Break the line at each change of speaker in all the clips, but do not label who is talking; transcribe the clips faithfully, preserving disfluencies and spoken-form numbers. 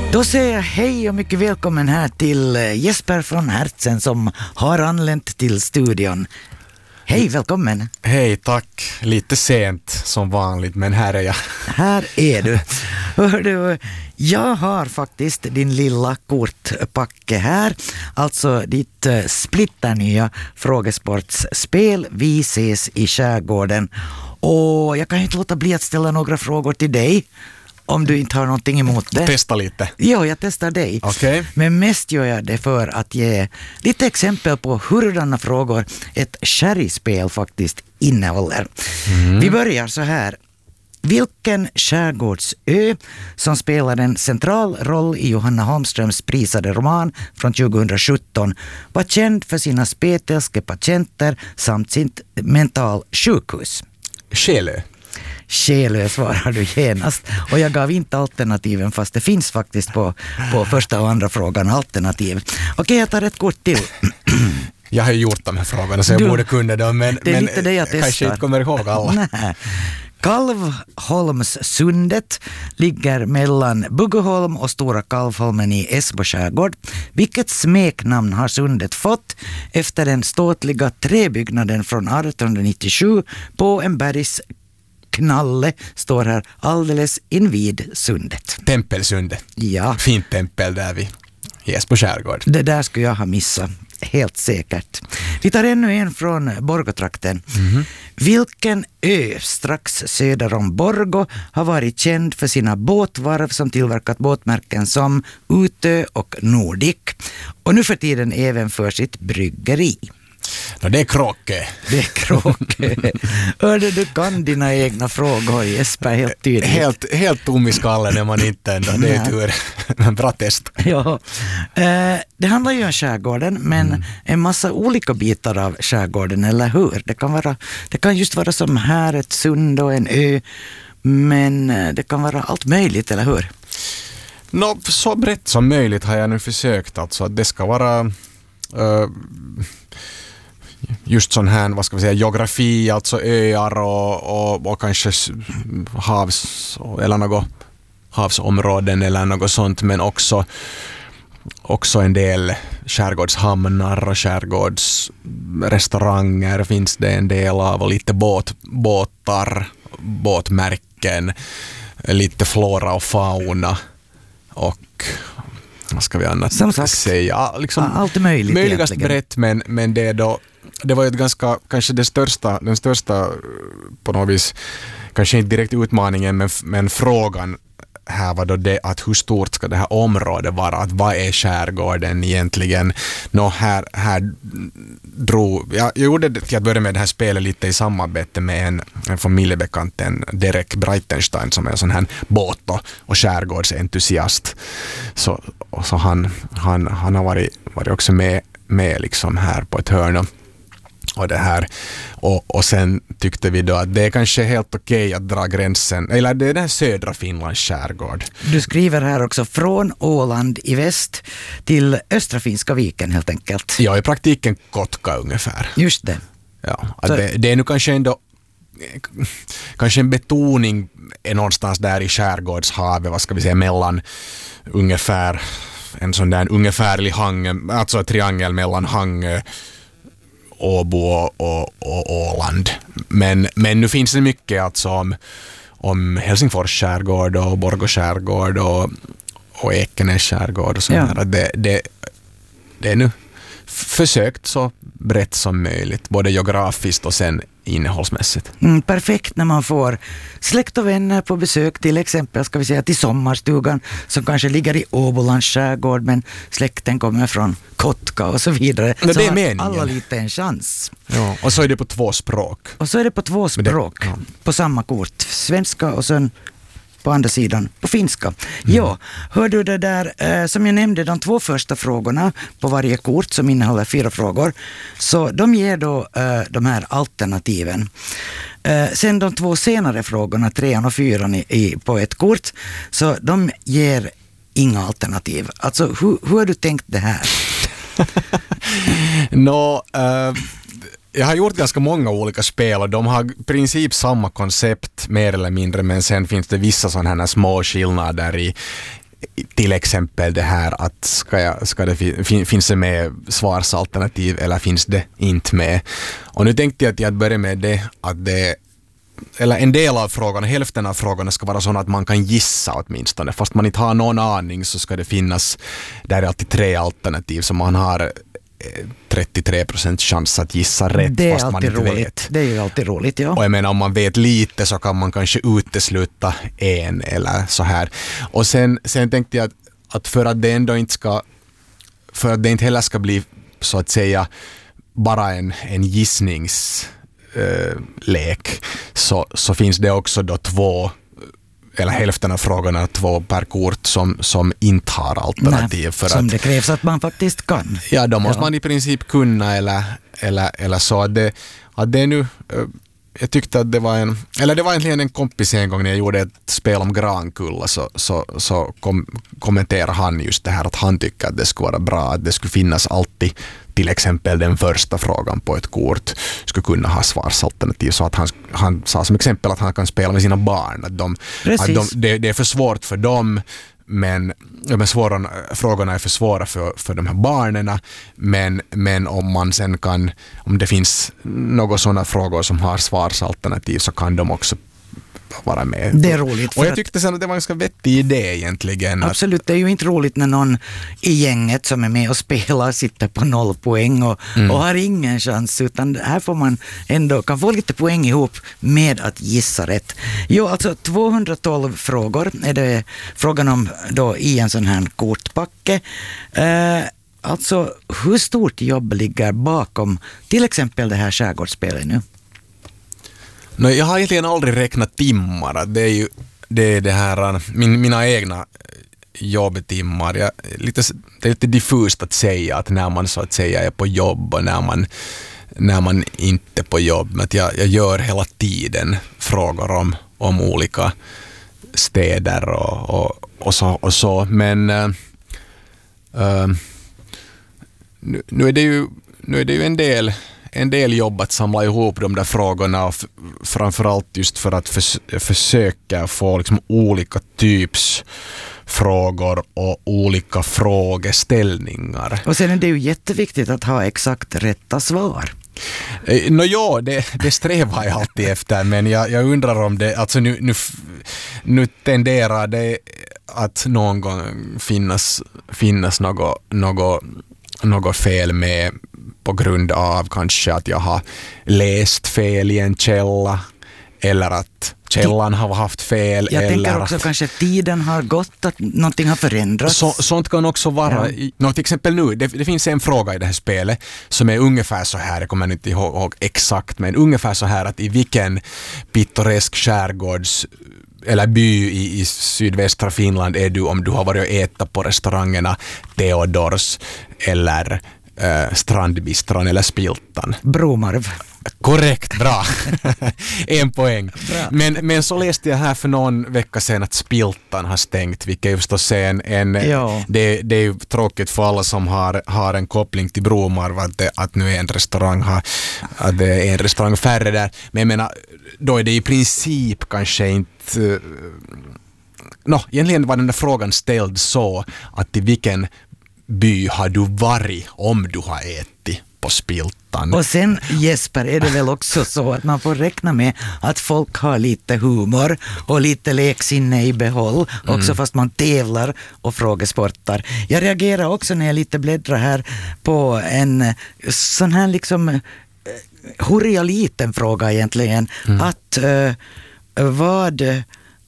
Då säger jag hej och mycket välkommen här till Jesper från Hertzen som har anlänt till studion. Hej, välkommen.
Hej, tack. Lite sent som vanligt, men här är jag.
Här är du. Hör du, jag har faktiskt din lilla kortpacke här. Alltså ditt uh, splitternya frågesportsspel Vi ses i skärgården. Och jag kan inte låta bli att ställa några frågor till dig. Om du inte har någonting emot det.
Testa lite.
Jo, jag testar dig.
Okay.
Men mest gör jag det för att ge lite exempel på hurdana frågor ett sherryspel faktiskt innehåller. Mm. Vi börjar så här. Vilken skärgårdsö som spelar en central roll i Johanna Holmströms prisade roman från tjugohundrasjutton var känd för sina spetälske patienter samt sitt mental sjukhus?
Själö.
Själö svarar du genast. Och jag gav inte alternativen fast det finns faktiskt på, på första och andra frågan alternativ. Okej, jag tar ett kort till.
Jag har gjort de här frågorna så jag du, borde kunna dem, men,
det är
men
lite det jag
kanske inte kommer ihåg alla.
Nej. Kalvholmssundet ligger mellan Buggeholm och Stora Kalvholmen i Esbo skärgård. Vilket smeknamn har sundet fått efter den ståtliga träbyggnaden från artonhundranittiosju på en bergs knalle står här alldeles invid sundet.
Tempelsundet.
Ja.
Fint tempel där vi ges på skärgård.
Det där skulle jag ha missat. Helt säkert. Vi tar ännu en från Borgotrakten. Mm-hmm. Vilken ö strax söder om Borgå har varit känd för sina båtvarv som tillverkat båtmärken som Utö och Nordic och nu för tiden även för sitt bryggeri?
No, det är Kråkö.
Det är Kråkö. Hörde du kan dina egna frågor, Jesper, helt tydligt.
Helt, helt tom i skallen när man inte ändå. Det är tur. Bra test.
Ja. Eh, det handlar ju om skärgården, men mm. en massa olika bitar av skärgården, eller hur? Det kan, vara, det kan just vara som här ett sund och en ö, men det kan vara allt möjligt, eller hur?
No, så brett som möjligt har jag nu försökt. Alltså att det ska vara... Uh, just sån här, vad ska vi säga, geografi, alltså öar och, och, och kanske havs eller något havsområden eller något sånt, men också också en del skärgårdshamnar och skärgårdsrestauranger finns det en del av och lite båt, båtar, båtmärken, lite flora och fauna och vad ska vi annat
som sagt,
säga? Liksom,
allt är möjligt
möjligast
egentligen.
brett, men, men det är då det var ju ett ganska, kanske det största, den största på något vis, kanske inte direkt utmaningen, men, men frågan här var då det att hur stort ska det här området vara, att vad är skärgården egentligen? Nå, här, här drog, jag gjorde det till att börja med det här spelet lite i samarbete med en, en familjebekant, en Derek Breitenstein som är en sån här båt och, och skärgårdsentusiast. Så, så han, han, han har varit, varit också med, med liksom här på ett hörn och Och, det här. Och, och sen tyckte vi då att det är kanske helt okej att dra gränsen, eller det är den södra Finlands skärgård.
Du skriver här också från Åland i väst till östra Finska viken helt enkelt.
Ja, i praktiken Kotka ungefär.
Just det.
Ja, att det, det är nu kanske ändå kanske en betoning är någonstans där i skärgårdshavet, vad ska vi säga, mellan ungefär en sån där ungefärlig hang, alltså triangel mellan Hangö, Åbo och, och, och Åland. Men, men nu finns det mycket alltså om, om Helsingfors skärgård och Borgå skärgård och, och Ekenäs skärgård och sådär. Ja. Det, det, det är nu försökt så brett som möjligt, både geografiskt och sen innehållsmässigt.
Mm, perfekt när man får släkt och vänner på besök, till exempel ska vi säga till sommarstugan som kanske ligger i Åbolands skärgård, men släkten kommer från Kotka och så vidare.
Men
så
det är
har
meningen.
Alla lite en chans.
Ja, och så är det på två språk.
Och så är det på två språk det, ja. På samma kort. Svenska och sen på andra sidan på finska. Mm. Ja, hör du det där, eh, som jag nämnde, de två första frågorna på varje kort som innehåller fyra frågor, så de ger då eh, de här alternativen. Eh, sen de två senare frågorna, trean och fyran i, i, på ett kort, så de ger inga alternativ. Alltså, hur, hur har du tänkt det här?
Nå, no, uh... jag har gjort ganska många olika spel och de har i princip samma koncept mer eller mindre, men sen finns det vissa sådana här små skillnader i, till exempel det här att ska, jag, ska det fin, finns det med svarsalternativ eller finns det inte med. Och nu tänkte jag att jag börjar med det att det eller en del av frågorna, hälften av frågorna ska vara sådana att man kan gissa åtminstone. Fast man inte har någon aning så ska det finnas, där är alltid tre alternativ så man har trettiotre procent chans att gissa rätt
det är
fast man inte
roligt.
vet.
Det är ju alltid roligt, ja.
Och jag menar om man vet lite så kan man kanske utesluta en eller så här. Och sen, sen tänkte jag att, att för att det ändå inte ska för att det inte heller ska bli så att säga bara en, en gissnings Uh, lek så, så finns det också då två eller hälften av frågorna två per kort som, som inte har alternativ.
Nej,
för
som
att,
det krävs att man faktiskt kan.
Ja, då måste
ja.
man i princip kunna eller, eller, eller så. Att det, att det är nu, uh, jag tyckte att det var en, eller det var egentligen en kompis en gång när jag gjorde ett spel om Grankulla så, så, så kom, kommenterade han just det här att han tycker att det skulle vara bra att det skulle finnas alltid till exempel den första frågan på ett kort skulle kunna ha svarsalternativ så att han, han sa som exempel att han kan spela med sina barn. Att, de, att de, det, det är för svårt för dem men de svåra, frågorna är för svåra för, för de här barnen men, men om man sen kan om det finns några sådana frågor som har svarsalternativ så kan de också vara med.
Det är roligt.
Och jag tyckte sen att det var en ganska vettig idé egentligen.
Absolut, det är ju inte roligt när någon i gänget som är med och spelar sitter på noll poäng och, mm. och har ingen chans utan här får man ändå kan få lite poäng ihop med att gissa rätt. Jo, alltså tvåhundratolv frågor är det frågan om då i en sån här kortpacke. Eh, alltså hur stort jobb ligger bakom till exempel det här skärgårdsspelet nu?
No, jag har egentligen aldrig räknat timmar. Det är ju det, är det här, min, mina egna jobbtimmar. Jag, lite, det är lite diffust att säga att när man så att säga är på jobb och när man, när man inte är på jobb. Men att jag, jag gör hela tiden frågor om, om olika städer och, och, och, så, och så. Men äh, äh, nu, nu, är det ju, nu är det ju en del... en del jobb att samla ihop de där frågorna och f- framförallt just för att förs- försöka få liksom olika typs frågor och olika frågeställningar.
Och sen är det ju jätteviktigt att ha exakt rätta svar.
Eh, no, ja, det, det strävar jag alltid efter men jag, jag undrar om det, alltså nu, nu, nu tenderar det att någon gång finnas, finnas något, något, något fel med på grund av kanske att jag har läst fel i en källa eller att källan har haft fel.
Jag
eller
tänker också
att
kanske tiden har gått, att någonting har förändrats.
Så, sånt kan också vara. Ja. No, till exempel nu, det, det finns en fråga i det här spelet som är ungefär så här, jag kommer inte ihåg, ihåg exakt, men ungefär så här att i vilken pittoresk skärgårds eller by i, i sydvästra Finland är du om du har varit och äta på restaurangerna Theodors eller Uh, Strandbistron eller Spiltan.
Bromarv.
Korrekt, bra. En poäng. Men, men så läste jag här för någon vecka sedan att Spiltan har stängt, vilket just att se en, en det, det är ju tråkigt för alla som har, har en koppling till Bromarv att, det, att nu är en restaurang har, att det är en restaurang färre där. Men jag menar, då är det i princip kanske inte uh, no, egentligen var den där frågan ställd så att i vilken by har du varit om du har ätit på Spiltan.
Och sen Jesper är det väl också så att man får räkna med att folk har lite humor och lite leksinne i behåll också mm. fast man tävlar och frågesportar. Jag reagerar också när jag lite bläddrar här på en sån här liksom hurriga liten fråga egentligen mm. att uh, vad uh,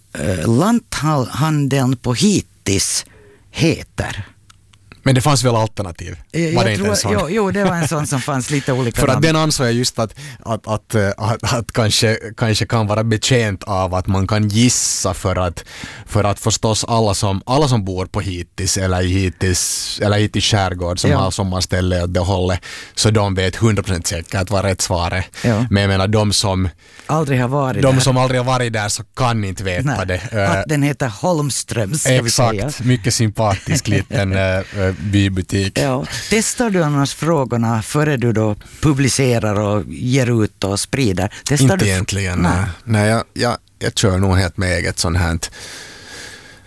lanthandeln på hittis heter.
Men det fanns väl alternativ?
Jag
var det
tror,
inte en sån?
Jo, jo, det var en sån som fanns lite olika.
För att den ansåg jag just att, att, att, att, att kanske, kanske kan vara betjänt av att man kan gissa för att, för att förstås alla som, alla som bor på hittis eller i hittis, eller hittis skärgård som ja. har sommarställe åt det hållet så de vet hundra procent säkert vad rätt svar är. Ja. Men jag menar de som
aldrig har varit
de
där.
som aldrig har varit där så kan inte veta Nej, det.
Att den heter Holmströms ska
Exakt,
vi säga.
Mycket sympatisk liten äh, bybutik.
Ja. Testar du annars frågorna före du då publicerar och ger ut och sprider? Testar
inte
du?
egentligen. Nej, nej jag, jag, jag kör nog helt med eget sånt här.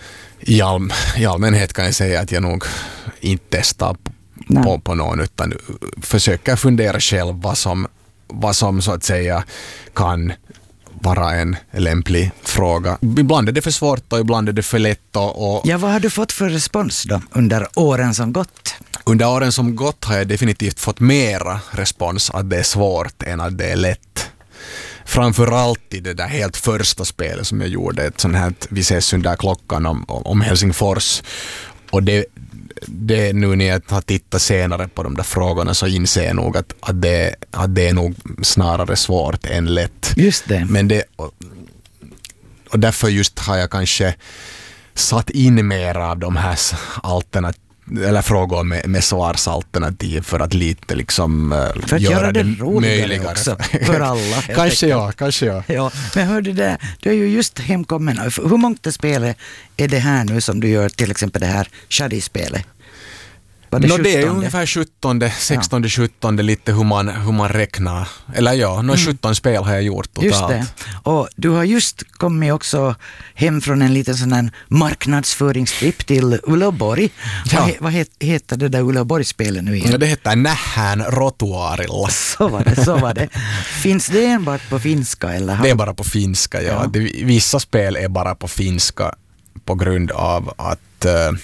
I, all, I allmänhet kan jag säga att jag nog inte testar på, på någon, utan försöker fundera själv vad som, vad som så att säga kan vara en lämplig fråga. Ibland är det för svårt och ibland är det för lätt. Och, och
ja, vad har du fått för respons då under åren som gått?
Under åren som gått har jag definitivt fått mera respons att det är svårt än att det är lätt. Framförallt i det där helt första spelet som jag gjorde, ett sånt här Vi ses under klockan om, om Helsingfors. Och det, det nu när jag har tittat senare på de där frågorna så inser jag nog att, att, det, att det är nog snarare svårt än lätt.
Just det.
Men det och, och därför just har jag kanske satt in mer av de här alternativ eller frågor med, med svarsalternativ för att lite liksom
för att
göra,
göra det,
det
roligare
möjligare
också för alla.
kanske ja, kanske ja.
Ja, men hör du det, du är ju just hemkommen. Hur många spel är det här nu som du gör, till exempel det här Shadi-spelet?
Det, no, det är ungefär sjuttonde, sextonde, sjuttonde lite hur man, hur man räknar. Eller ja, no, mm. sjutton spel har jag gjort totalt.
Just det. Och du har just kommit också hem från en liten sån här marknadsföringstrip till Uleåborg. Ja. Vad, vad het, heter det där Uleåborg-spelet nu igen?
Ja, det heter Nähän rotuarilla.
Så var det, så var det. Finns det enbart på finska? Eller?
Det är bara på finska, ja. ja. Det, vissa spel är bara på finska på grund av att uh,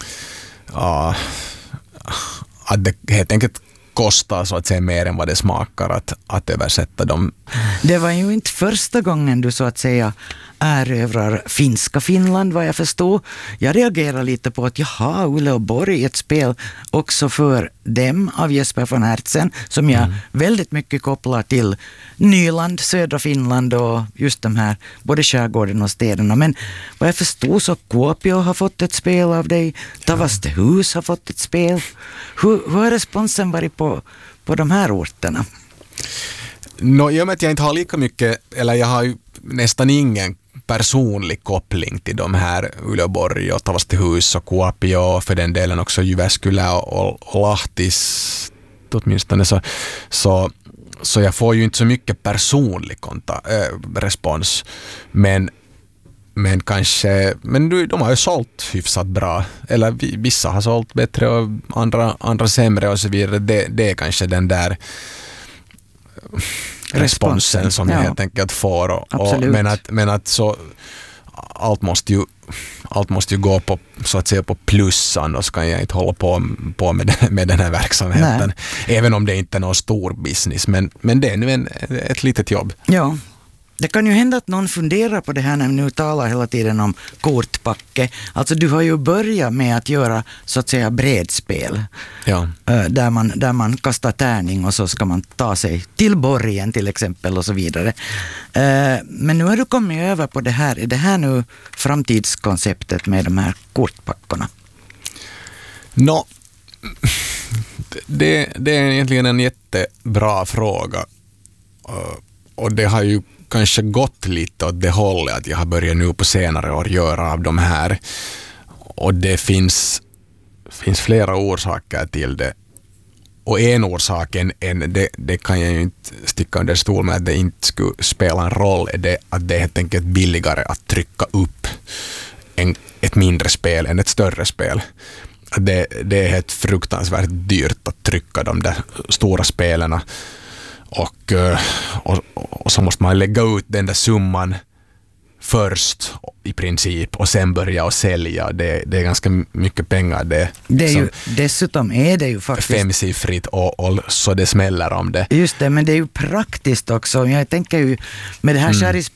uh, att det helt enkelt kostar så att säga mer än vad det smakar att, att översätta dem.
Det var ju inte första gången du så att säga erövrar finska Finland, vad jag förstår. Jag reagerar lite på att jaha, Uleåborg är ett spel också för dem av Jesper von Hertzen som jag mm. väldigt mycket kopplar till Nyland, södra Finland och just de här, både skärgården och städerna. Men vad jag förstår så Kuopio har fått ett spel av dig, Tavastehus har fått ett spel. Hur, hur har responsen varit på, på de här orterna?
No, I och med att jag inte har lika mycket, eller jag har ju nästan ingen personlig koppling till de här Uleåborg och Tavastehus och Kuopio och för den delen också Jyväskylä och, och Lahtis åtminstone så, så, så jag får ju inte så mycket personlig konta, äh, respons men, men kanske men du, de har ju sålt hyfsat bra eller vissa har sålt bättre och andra, andra sämre och så vidare. Det, det är kanske den där responsen som jag ja. helt enkelt får och, och, men, att, men att så allt måste ju allt måste ju gå på så att säga på plussan och så kan jag inte hålla på, på med, den, med den här verksamheten. Nej. Även om det inte är någon stor business men, men det är nu en, ett litet jobb.
Ja. Det kan ju hända att någon funderar på det här när vi nu talar hela tiden om kortpacke. Alltså du har ju börjat med att göra så att säga bredspel.
Ja.
Där man, där man kastar tärning och så ska man ta sig till borgen till exempel och så vidare. Men nu har du kommit över på det här. Är det här nu framtidskonceptet med de här kortpackorna?
Nå, det, det är egentligen en jättebra fråga. Och det har ju kanske gått lite åt det hållet att jag har börjat nu på senare år göra av de här. Och det finns, finns flera orsaker till det. Och en orsak, en, en, det, det kan jag ju inte sticka under stol med att det inte skulle spela en roll, är det att det är helt enkelt billigare att trycka upp en, ett mindre spel än ett större spel. Det, det är helt fruktansvärt dyrt att trycka de där stora spelarna. Och, och, och så måste man lägga ut den där summan först i princip och sen börja och sälja. Det, det är ganska mycket pengar. Det,
det är ju, dessutom är det ju faktiskt
femsiffrigt och, och så det smäller om det.
Just det, men det är ju praktiskt också. Jag tänker ju med det här mm.